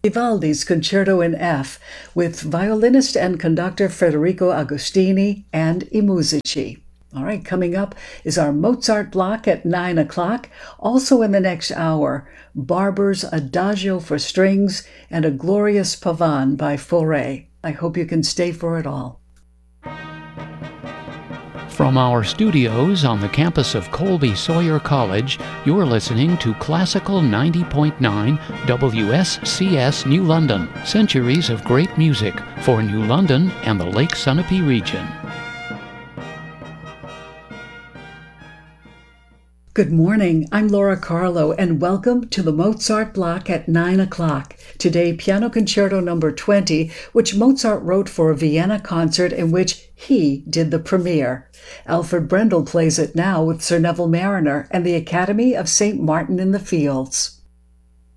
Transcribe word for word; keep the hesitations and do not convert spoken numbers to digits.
Vivaldi's Concerto in F with violinist and conductor Federico Agostini and I Musici. All right, coming up is our Mozart block at nine o'clock. Also in the next hour, Barber's Adagio for Strings and a Glorious Pavane by Fauré. I hope you can stay for it all. From our studios on the campus of Colby Sawyer College, you're listening to Classical ninety point nine W S C S New London, centuries of great music for New London and the Lake Sunapee region. Good morning, I'm Laura Carlo, and welcome to the Mozart block at nine o'clock. Today, Piano Concerto number twenty, which Mozart wrote for a Vienna concert in which he did the premiere. Alfred Brendel plays it now with Sir Neville Marriner and the Academy of Saint Martin in the Fields.